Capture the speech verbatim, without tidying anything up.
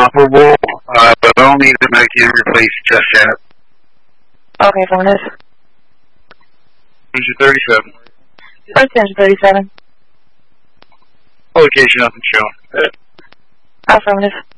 operable, uh, but I don't need to make it replaced just yet. Okay, affirmative. Engine thirty-seven. First engine thirty-seven. Location nothing shown. Affirmative.